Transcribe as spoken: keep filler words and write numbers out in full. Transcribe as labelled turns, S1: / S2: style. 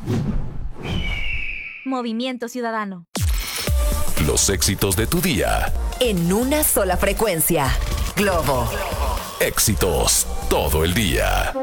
S1: Movimiento Ciudadano.
S2: Los éxitos de tu día.
S3: En una sola frecuencia. Globo.
S2: Éxitos todo el día.